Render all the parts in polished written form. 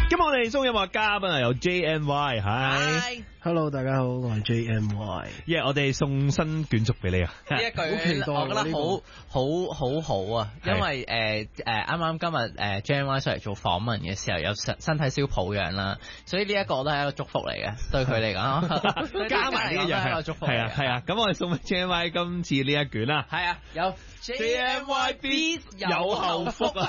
今日我哋送音樂嘉賓啊，有 JNY， 係 ，Hello， 大家好，我係 JNY。 我哋送新卷軸俾你啊！ 呢一句我覺得好啊，因為啱啱今日JNY 上嚟做訪問嘅時候，有身體小抱養啦，所以呢一個都係一個祝福嚟嘅，對佢嚟講， 加埋呢一樣係一個祝福。係啊，咁我哋送俾 JNY 今次呢一卷啦。 係啊，有 JNY Beat 有後福啊！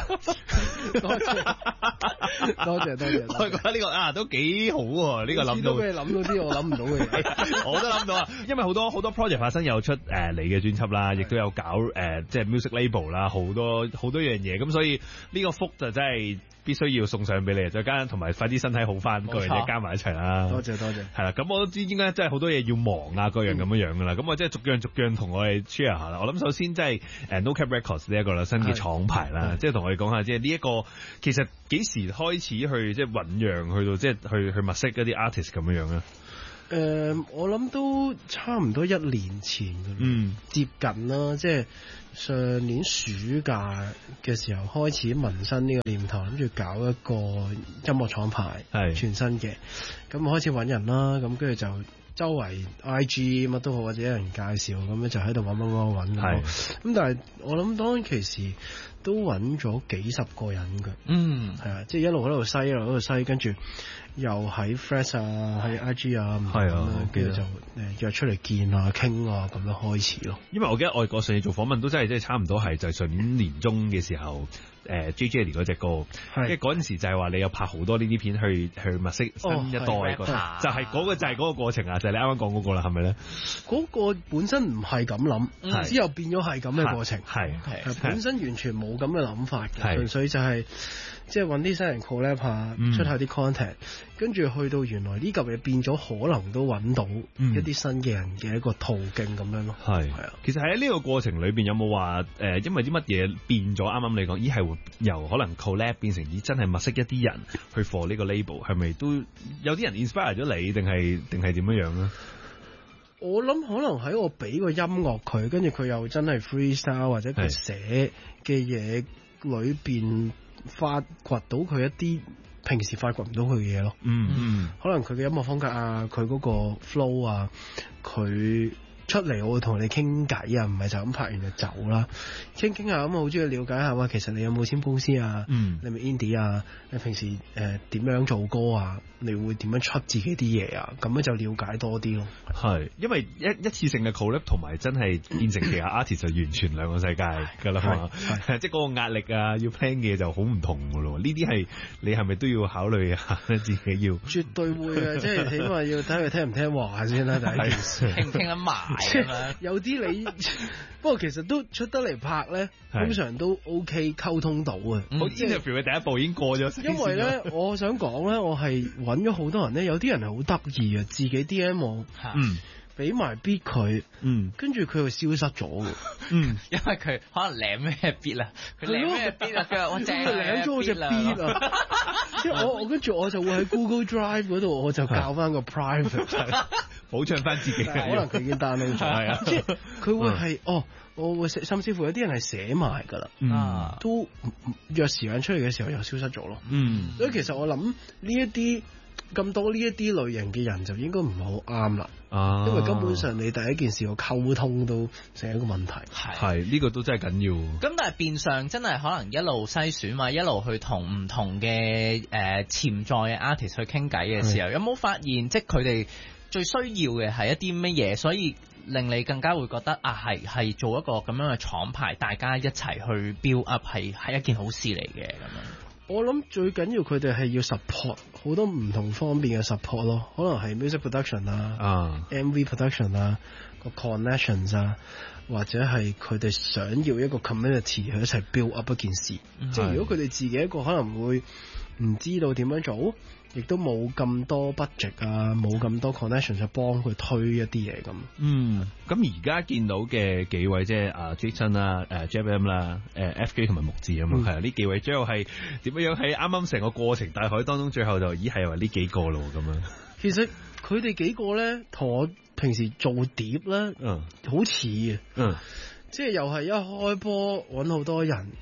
多謝。 我覺得呢個都幾好喎，呢個諗到嘅諗到啲我諗唔到嘅嘢， 我都諗到啊！因為好多 project 發生，有出你嘅專輯啦，亦都有搞即係 music label 啦，好多樣嘢，咁所以呢個福就真係必須要送上俾你，再加同埋快啲身體好翻，各樣嘢加埋一齊啦。 多謝。 係啦，咁我都知應該真係好多嘢要忙啊，各樣咁樣噶啦。咁我即係逐樣同我哋 share 下啦。我諗首先即係No Cap Records 呢一個啦，新嘅廠牌啦，即係同我哋講下，即係呢一個其實幾時開始去即係醞釀去到即係去物色一啲 artist 咁樣啊？ 我諗都差唔多1年前嘅，接近啦，即係上年暑假嘅時候開始萌生呢個念頭，諗住搞一個音樂廠牌，全新嘅，咁開始揾人啦，咁跟住就周圍 IG 乜都好，或者有人介紹，咁樣就喺度揾，咁但係我諗當其時都揾咗幾十個人嘅，係啊，即係一路喺度篩，跟住又喺 Flash 啊，喺 IG 啊，係啊，跟住就約出嚟見啊、傾啊，咁樣開始咯。因為我記得外國上次做訪問都真係即係差唔多係就係上年年中嘅時候，JJ 嗰隻歌，即係嗰陣時就係話你有拍好多呢啲片去物色新一代就係嗰個過程啊，就係你啱啱講嗰個啦，係咪咧？嗰個本身唔係咁諗，之後變咗係咁嘅過程，係本身完全冇咁嘅諗法嘅，純粹就係即係揾啲新人 collab 下，出下啲 content，跟住去到原來呢嚿嘢變咗，可能都揾到一啲新嘅人嘅一個途徑咁樣咯。係啊，其實喺呢個過程裏邊有冇話因為啲乜嘢變咗？啱啱你講，係會由可能 collab 變成真係物色一啲人去 for 呢個 label， 係咪都有啲人 inspire 咗你，定係點樣咧？我諗可能喺我俾個音樂佢，跟住佢又真係 freestyle 或者佢寫嘅嘢裏邊發掘到佢一啲平時發掘唔到佢嘅嘢咯。可能佢嘅音樂風格啊，佢嗰個 flow 啊，佢出嚟我會同你傾偈啊，唔係就咁拍完就走啦。傾下咁，好中意了解下哇，其實你有冇簽公司啊？你咪 indie 啊？你平時點樣做歌啊？你會點樣出自己啲嘢啊？咁樣就了解多啲咯。係，因為一次性嘅 collab 同埋真係變成其他 artist 就完全兩個世界㗎啦嘛。即係嗰個壓力啊，要 plan 嘅嘢就好唔同㗎咯。呢啲係你係咪都要考慮下自己要？絕對會啊！即係起碼要睇佢聽唔聽話先啦。第一件事傾唔傾得埋。有啲你不過其實都出得嚟拍咧，通常都 OK 溝通到啊。我 interview 嘅第一步已經過咗。因為咧，我想講咧，我係揾咗好多人咧，有啲人係好得意啊，自己 DM 我，俾埋 beat 佢，跟住佢又消失咗嘅，因為佢可能領咩 beat 啦，佢領咩 beat 啊，佢話我正領咗我隻 beat 啊，即係我跟住我就會喺 Google Drive 嗰度，我就教翻個 private，保障翻自己，可能佢已經 download 咗，係啊，即係佢會係我會寫，甚至乎有啲人係寫埋噶啦，都約時間出嚟嘅時候又消失咗咯，所以其實我諗呢一啲咁多呢一啲類型嘅人就應該唔係好啱啦，因為根本上你第一件事個溝通都成一個問題，係呢個都真係緊要。咁但係變相真係可能一路篩選或一路去同唔同嘅潛在嘅 artist 去傾偈嘅時候，有冇發現即係佢哋最需要嘅係一啲乜嘢，所以令你更加會覺得係做一個咁樣嘅廠牌，大家一齊去 build up 係一件好事嚟嘅咁樣。我諗最緊要佢哋係要 support 好多唔同方面嘅 support 咯，可能係 music production 啊，MV production 啊，個 connections 啊，或者係佢哋想要一個 community 去一齊 build up 一件事。即係如果佢哋自己一個可能會唔知道點樣做，亦都冇咁多 budget 啊，冇咁多 connection 去幫佢推一啲嘢咁。咁而家見到嘅幾位即係Jason 啦、JM 啦、FJ 同埋木志咁啊，係啊，呢幾位最後係點樣喺啱啱成個過程大海當中，最後就係話呢幾個咯咁樣。其實佢哋幾個咧，同我平時做碟咧，好似即係又係一開波揾好多人。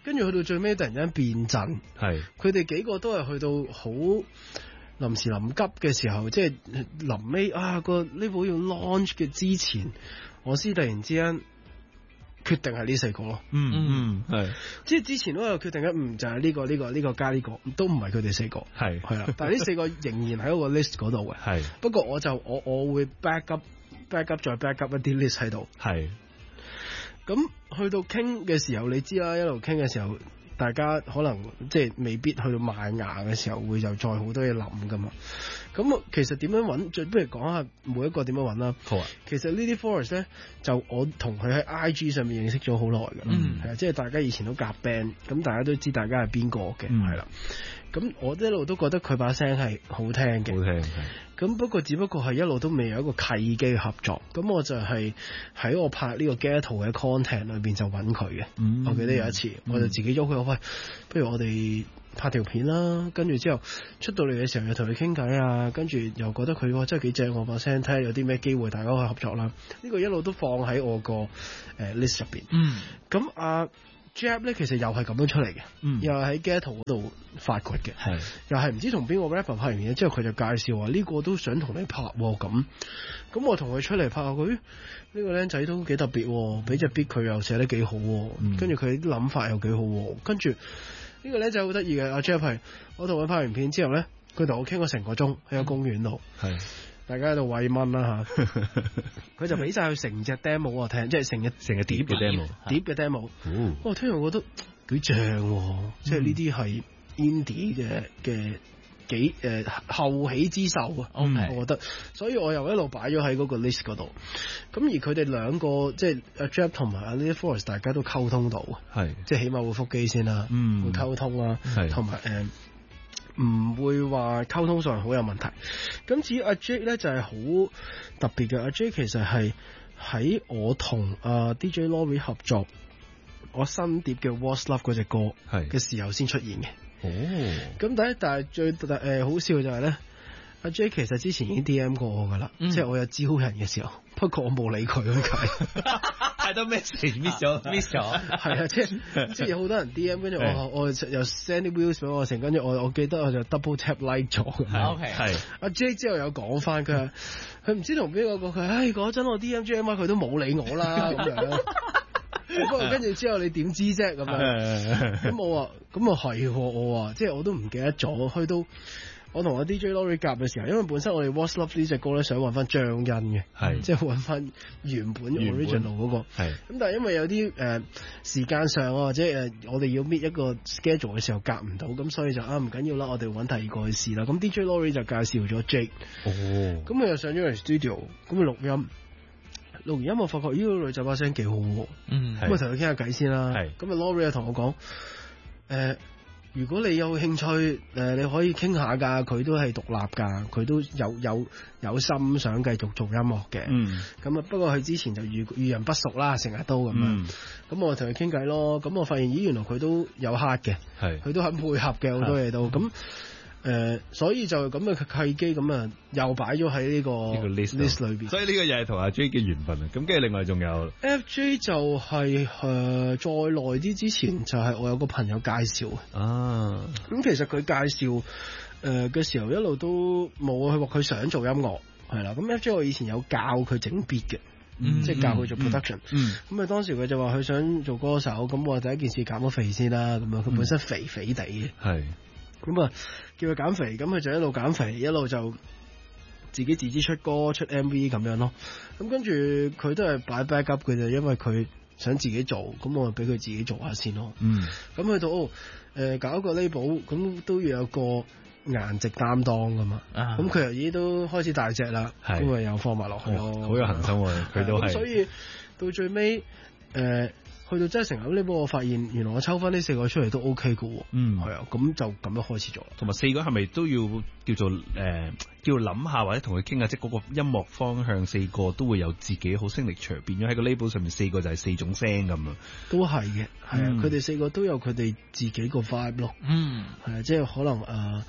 跟住去到最尾突然間變陣， 係佢哋幾個都係去到好臨時臨急嘅時候，即係臨尾個呢部要 launch 嘅之前，我先突然之間決定係呢4個咯。 係， 即係之前都有決定嘅，就係呢個加呢個，都唔係佢哋4個，係啦。但係呢4個仍然喺嗰個 list 嗰度嘅。係，不過我會 back up 再 back up 一啲 list 喺度。係。咁去到傾嘅時候，你知啦，一路傾嘅時候，大家可能即係未必去到賣牙嘅時候，會就再好多嘢諗噶嘛。咁其實點樣揾？不如講下每一個點樣揾啦。好啊。其實呢啲 Forest 咧，就我同佢喺 IG 上面認識咗好耐㗎啦。係啊，即係大家以前都夾 band，咁大家都知大家係邊個嘅，係啦。咁我一路都覺得佢把聲係好聽嘅。好聽。咁不過只不過係一路都未有一個契機合作，咁我就係喺我拍呢個 Ghetto 嘅 content 裏邊就揾佢嘅。我記得有一次，我就自己喐佢話：喂，不如我哋拍條片啦。跟住之後出到嚟嘅時候又同佢傾偈啊，跟住又覺得佢真係幾正我把聲，睇下有啲咩機會大家可以合作啦。呢個一路都放喺我個list 入邊。咁Jab 咧其實又係咁樣出嚟嘅，又係喺 Ghetto 嗰度發掘嘅，又係唔知同邊個 rapper 拍完嘢之後，佢就介紹話呢個都想同你拍咁我同佢出嚟拍佢，呢個僆仔都幾特別，俾隻 beat 佢又寫得幾好，跟住佢啲諗法又幾好，跟住呢個僆仔好得意嘅，阿 Jab 係我同佢拍完片之後咧，佢同我傾咗成個鐘喺個公園度。大家喺度餵蚊啦嚇，佢就俾晒佢成隻 demo 我聽，即係成個碟嘅 demo。我聽完覺得幾正喎，即係呢啲係 indie 嘅幾後起之秀啊。我覺得，所以我又一路擺咗喺嗰個 list 嗰度。咁而佢哋兩個即係阿 Jab 同埋阿 Lily Forest，大家都溝通到，即係起碼會覆機先啦，會溝通啦，同埋唔會話溝通上好有問題。咁至於阿 Jake 咧就係好特別嘅，阿 Jake 其實係喺我同DJ Lori 合作我新碟嘅 What's Love 嗰隻歌嘅時候先出現嘅。咁但係最好笑就係咧，阿 Jake 其實之前已經 DM 過我噶啦，即係我有招人嘅時候，不過我冇理佢咁解。 太多 message miss 咗，係啊，即係有好多人 DM， 跟住我又 send 啲 views 俾我成，跟住我記得我就 double tap like 咗。係阿 Jake 之後有講翻，佢唔知同邊個講，佢嗰陣我 DM JMI 佢都冇理我啦咁樣。不過跟住之後你點知啫咁樣？咁我話咁啊係，我話即係我都唔記得咗，去到。我同阿 DJ Lori 夾嘅時候，因為本身我哋 What's Love 呢隻歌咧想揾翻張欣嘅，即係揾翻原本 original 嗰個。咁但係因為有啲時間上或者我哋要 meet 一個 schedule 嘅時候夾唔到，咁所以就唔緊要啦，我哋揾第二個去試啦。咁 DJ Lori 就介紹咗 Jake，咁佢又上咗嚟 studio，咁佢錄完音我發覺呢個女仔把聲幾好喎，咁我同佢傾下偈先啦。咁啊 Lori 又同我講如果你有興趣，你可以傾下㗎。佢都係獨立㗎，佢都有心想繼續做音樂嘅。咁不過佢之前就遇人不淑啦，成日都咁樣。咁我同佢傾偈咯。咁我發現原來佢都有 heart 嘅，佢都肯配合嘅好多嘢都咁。所以就咁嘅契機咁啊，又擺咗喺呢個 list 裏邊。 所以呢個又係同阿 J 嘅緣分啊。咁跟住另外仲有 FJ 就係再耐啲之前就係我有個朋友介紹啊。咁其實佢介紹嘅時候一路都冇，佢話佢想做音樂係啦。咁 FJ 我以前有教佢整 beat 嘅，即係教佢做 production。咁啊當時佢就話佢想做歌手，咁我第一件事減咗肥先啦。咁啊佢本身肥肥地嘅。咁啊，叫佢減肥，咁佢就一路減肥，一路就自己自資出歌、出 MV 咁樣咯。咁跟住佢都係擺 back up 嘅啫，因為佢想自己做，咁我就俾佢自己做下先咯。咁去到搞一個 label，咁都要有個顏值擔當噶嘛。咁佢又已經都開始大隻啦，咁咪又放埋落去咯。 好有恒心喎，佢都係。 所以到最尾去到真係成咁呢波，我發現原來我抽翻呢4個出嚟都 OK 嘅喎。係啊，咁就咁樣開始咗。 同埋4個係咪都要叫做叫諗下或者同佢傾下，即係嗰個音樂方向4個都會有自己好聲力場，變咗喺個 label 上面4個就係4種聲咁啊。都係嘅，係啊，佢哋4個都有佢哋自己個 vibe 咯。係啊，即係可能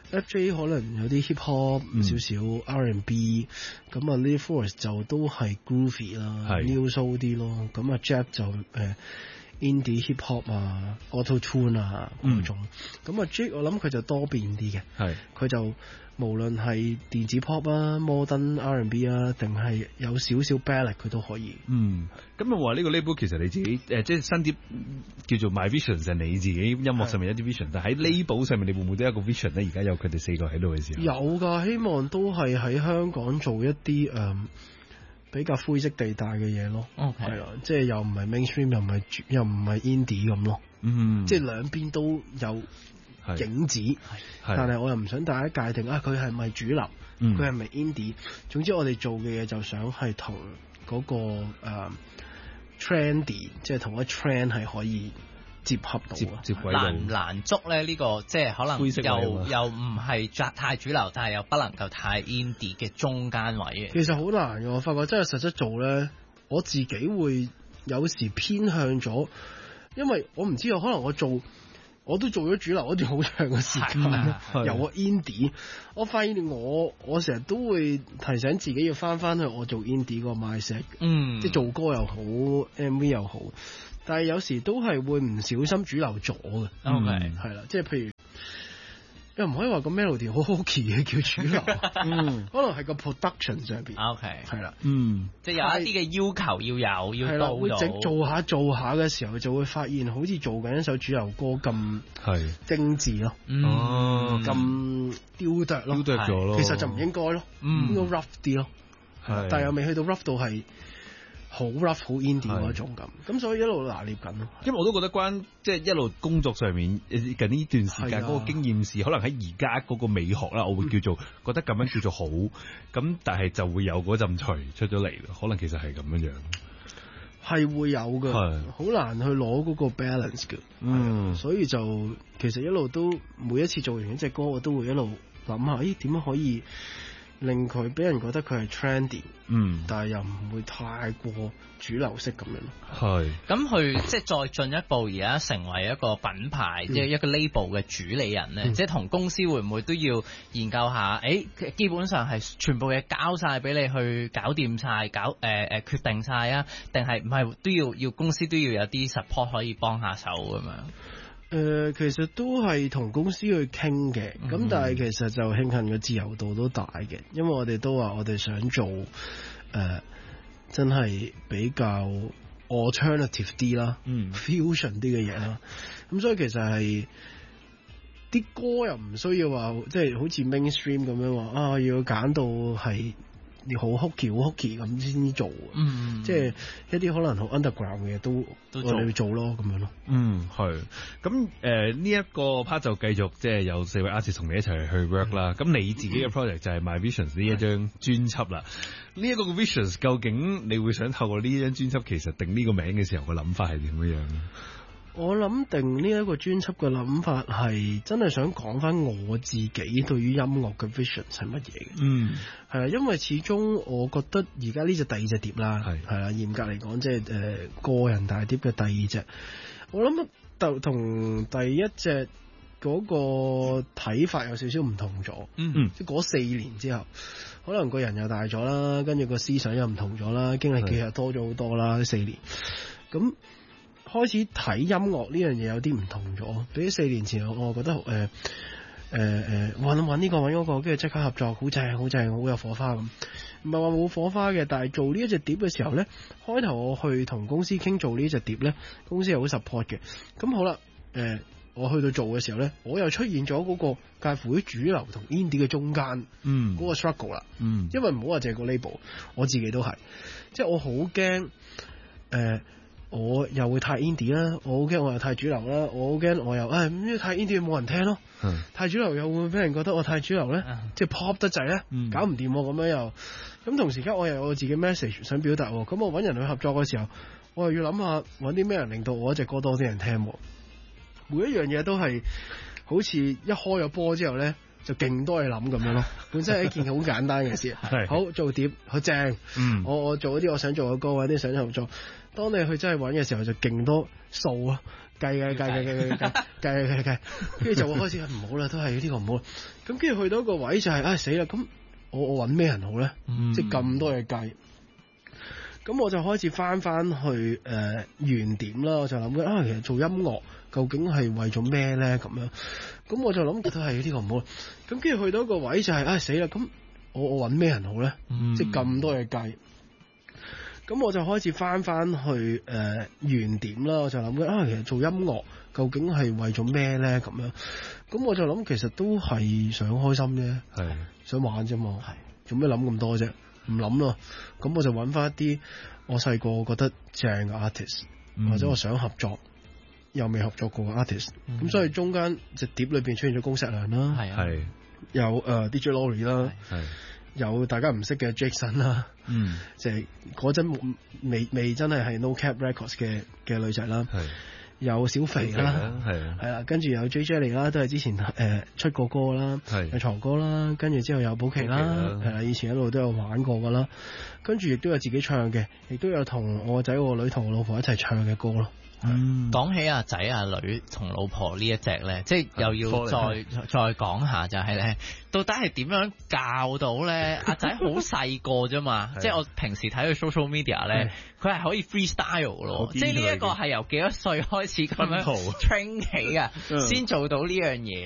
FJ 可能有啲 hip hop 少少 R&B， 咁啊呢 Forest 就都係 groovy 啦，new soul 啲咯。咁啊 Jab 就 indie hip hop 啊、auto tune 啊嗰種。咁啊 Jake 我諗佢就多變啲嘅， 係佢就無論係電子 pop 啊、modern R&B 啊，定係有少少 ballad 佢都可以。 咁啊話呢個 label 其實你自己即係新碟叫做 My Vision 係你自己音樂上面一啲 vision，但係喺 label 上面你會唔會都有一個 vision 咧？而家有佢哋4個喺度嘅時候， 有㗎，希望都係喺香港做一啲比較灰色地帶嘅嘢咯。係啦，即係又唔係 mainstream，又唔係 indie 咁咯。即係兩邊都有影子，但係我又唔想大家界定佢係咪主流，佢係咪 indie。總之我哋做嘅嘢就想係同嗰個trendy， 即係同一 trend 係可以接合到接軌到。 難唔難捉咧？呢個即係可能又唔係太主流，但係又不能夠太 indie 嘅中間位嘅。 其實好難嘅，我發覺真係實質做咧，我自己會有時偏向咗，因為我唔知可能我都做咗主流一段好長嘅時間，由我 indie， 我發現我成日都會提醒自己要翻去我做 indie 個 mindset，即係做歌又好 MV 又好，但係有時都係會唔小心主流咗嘅。係啦，即係譬如又唔可以話個 melody 好 hokey 嘅叫主流，可能係個 production 上邊。係啦， 即係有一啲嘅要求要到會做下嘅時候就會發現好似做緊一首主流歌咁精緻咯，咁雕琢咯，其實就唔應該咯，應該 rough 啲咯，但係又未去到 rough 到係好 rough 好 indie 嗰種咁所以一路拿捏緊咯。 因為我都覺得即係一路工作上面近呢段時間嗰個經驗是可能喺而家嗰個美學啦，我會叫做覺得咁樣叫做好，咁但係就會有嗰陣除出咗嚟，可能其實係咁樣係會有嘅，好難去攞嗰個 balance 嘅。所以就其實一路都每一次做完一隻歌，我都會一路諗下，點樣可以令佢俾人覺得佢係 trendy，但係又唔會太過主流式咁樣。 咁佢即係再進一步，而家成為一個品牌，即係一個 label 嘅主理人咧，即係同公司會唔會都要研究下？基本上係全部嘢交晒俾你去搞掂晒，決定晒啊？定係唔係都要公司都要有啲 support 可以幫下手咁樣？ 其實都係同公司去傾嘅，咁但係其實就慶幸個自由度都大嘅，因為我哋都話我哋想做真係比較 alternative 啲啦，fusion 啲嘅嘢啦，咁所以其實係啲歌又唔需要話即係好似 mainstream 咁樣話要揀到係好 hokey 咁先做，即係一啲可能好 underground 嘅嘢都我哋要做咯，咁樣咯。 係。咁呢一個 part 就繼續即係有4位 artist 同你一齊去 work 啦。咁你自己嘅 project 就係 My Visions 呢一張專輯啦。呢一個 Visions 究竟你會想透過呢張專輯其實定呢個名嘅時候個諗法係點樣？ 我諗定呢一個專輯嘅諗法係真係想講翻我自己對於音樂嘅 vision 係乜嘢嘅。係啦，因為始終我覺得而家呢隻第2隻碟啦，係啦，嚴格嚟講即係個人大碟嘅第2隻，我諗就同第1隻嗰個睇法有少少唔同咗。即係嗰4年之後，可能個人又大咗啦，跟住個思想又唔同咗啦，經歷其實多咗好多啦。呢4年咁。開始睇音樂呢樣嘢有啲唔同咗，比起4年前我覺得揾呢個揾嗰個，跟住即刻合作，好正好有火花咁。唔係話冇火花嘅，但係做呢一隻碟嘅時候呢，開頭我去同公司傾做呢隻碟呢，公司係好 support 嘅。咁好啦，我去到做嘅時候呢，我又出現咗嗰個介乎於主流同 indie 嘅中間，嗰個 struggle 啦。因為唔好話淨係個 label，我自己都係，即係我好驚我又會太 indie 啦，我好驚我又太主流啦，我好驚我又太 indie 冇人聽咯，太主流又會俾人覺得我太主流咧，即係 pop 得滯咧，搞唔掂咁樣又，咁同時間我又有我自己 message 想表達，咁我揾人去合作嘅時候，我又要諗下揾啲咩人令到我隻歌多啲人聽，每一樣嘢都係好似一開咗波之後咧，就勁多嘢諗咁樣咯。本身係一件好簡單嘅事，好做碟好正，我做一啲我想做嘅歌，或者想合作。當你去真係揾嘅時候，就勁多數啊，計，跟住就會開始唔好啦，都係呢個唔好啦。咁跟住去到一個位就係死啦，咁我揾咩人好咧？即係咁多嘢計。 咁我就開始翻去原點啦，我就諗緊其實做音樂究竟係為咗咩咧咁樣？咁我就諗都係呢個唔好。咁跟住去到一個位就係死啦！咁我揾咩人好咧？即係咁多嘢計。咁我就開始翻去原點啦，我就諗緊其實做音樂究竟係為咗咩咧咁樣？咁我就諗其實都係想開心啫，想玩啫嘛，做咩諗咁多啫？唔諗咯。咁我就揾翻一啲我細個覺得正嘅 artist，或者我想合作又未合作過嘅 artist。咁所以中間隻碟裏邊出現咗恭碩良啦，有DJ Lori 啦，有大家唔識嘅 Jackson 啦，即係嗰陣未真係 No Cap Records 嘅女仔啦，有小肥啦，係啦，跟住有 J Jelly 啦，都係之前出過歌啦，有藏歌啦，跟住之後有寶琪啦，係啦，以前一路都有玩過噶啦，跟住亦都有自己唱嘅，亦都有同我個仔、我個女同我老婆一齊唱嘅歌咯。 講起阿仔阿女同老婆呢一隻咧，即係又要再講下就係咧，到底係點樣教到咧？阿仔好細個啫嘛，即係我平時睇佢 social media 咧，佢係可以 freestyle 咯，即係呢一個係由幾多歲開始咁樣 train 起啊，先做到呢樣嘢。